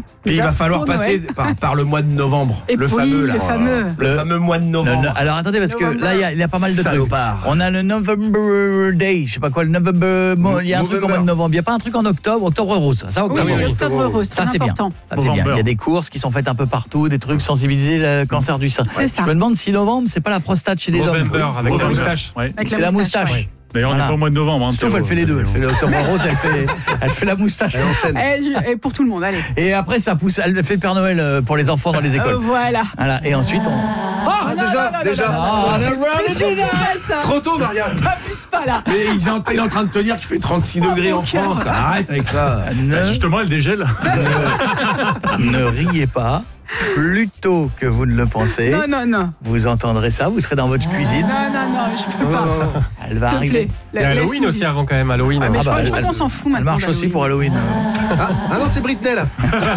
Puis il va falloir passer par le mois de novembre. Et le fameux mois de novembre. Alors attendez, parce que là, il y a pas mal de trucs. On a le November Day, je sais pas quoi, le November. Il y a un truc en mois de novembre. Il n'y a pas un truc en octobre rose. Ça, octobre rose. Octobre rose, ça c'est bien. Ça c'est bien. Il y a des courses qui sont faites un peu partout, des trucs sensibiliser le cancer du sein. C'est ça. Je me demande si novembre, c'est pas la prostate chez les hommes. Avec la moustache. C'est la moustache. D'ailleurs, on n'est pas au mois de novembre. Sauf elle fait les deux. Elle fait l'octobre rose, elle fait la moustache. Elle enchaîne. Et pour tout le monde, allez. Et après, ça pousse. Elle fait le Père Noël pour les enfants dans les écoles. Voilà. Et ensuite, on. Trop tôt, Marianne. T'abuses pas là. Mais il est en train de te dire qu'il fait 36 degrés en France. Arrête avec ça. Justement, elle dégèle. Ne riez pas. Plus tôt que vous ne le pensez. Non. Vous entendrez ça, vous serez dans votre cuisine. Non, je peux pas. Elle va arriver. Il y a Halloween aussi avant quand même, Halloween. Mais je crois qu'on s'en fout maintenant. Elle marche aussi pour Halloween. Ah non, c'est Britney là.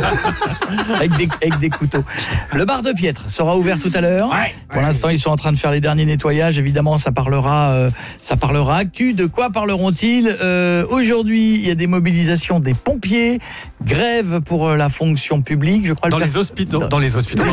avec des couteaux. Le bar de Piètre sera ouvert tout à l'heure. Pour l'instant, ils sont en train de faire les derniers nettoyages. Évidemment, ça parlera actu. De quoi parleront-ils aujourd'hui? Il y a des mobilisations des pompiers, grève pour la fonction publique, je crois. Dans les hospitaux. Dans les hospitaux.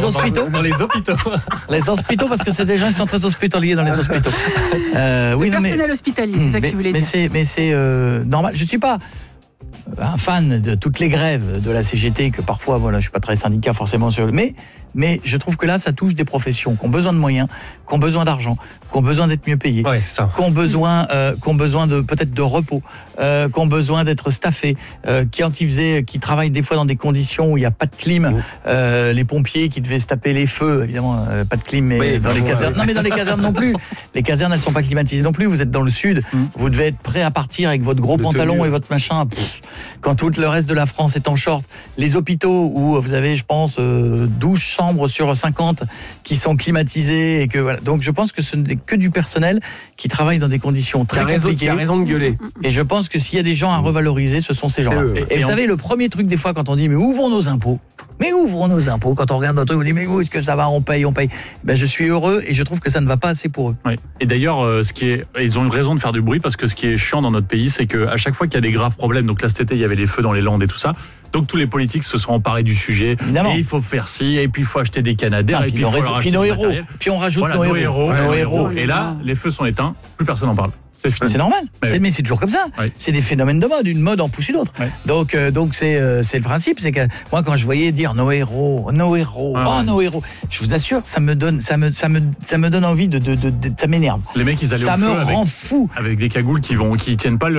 Les hospitaux, parce que c'est des gens qui sont très hospitaliers dans les hospitaux. Personnel hospitalier, c'est ça que tu voulais dire. Mais c'est normal. Je suis pas un fan de toutes les grèves de la CGT, que parfois, voilà, je suis pas très syndicat forcément mais je trouve que là, ça touche des professions qui ont besoin de moyens, qui ont besoin d'argent, qui ont besoin d'être mieux payés, qui ont besoin de peut-être de repos, qui ont besoin d'être staffés, qui travaillent des fois dans des conditions où il n'y a pas de clim, les pompiers qui devaient se taper les feux, évidemment, pas de clim, mais dans les casernes. Non, mais dans les casernes non plus. Les casernes, elles sont pas climatisées non plus. Vous êtes dans le sud, vous devez être prêt à partir avec votre gros pantalon et votre machin. Quand tout le reste de la France est en short, les hôpitaux où vous avez, je pense, 12 chambres sur 50 qui sont climatisées et que voilà. Donc je pense que ce n'est que du personnel qui travaille dans des conditions très compliquées. Il a raison de gueuler. Et je pense que s'il y a des gens à revaloriser, ce sont ces gens-là. Et vous savez, le premier truc des fois quand on dit mais où vont nos impôts ? Quand on regarde notre truc, on dit mais où est-ce que ça va ? On paye. Ben je suis heureux et je trouve que ça ne va pas assez pour eux. Oui. Et d'ailleurs, ils ont une raison de faire du bruit parce que ce qui est chiant dans notre pays, c'est qu'à chaque fois qu'il y a des graves problèmes, donc là cet été il y avait les feux dans les Landes et tout ça. Donc tous les politiques se sont emparés du sujet. Évidemment. Et il faut faire ci, et puis il faut acheter des canadaires, et puis il faut leur acheter nos du héros. matériel. Puis on rajoute voilà, nos héros. Et là, les feux sont éteints, plus personne n'en parle. C'est fini. C'est normal. Mais c'est toujours comme ça. Oui. C'est des phénomènes de mode. Une mode en pousse une autre. Oui. Donc c'est le principe. C'est que moi, quand je voyais dire nos héros, nos héros, je vous assure, ça me donne envie de ça m'énerve. Les mecs, ils allaient ça au feu me rend fou. Avec des cagoules qui tiennent pas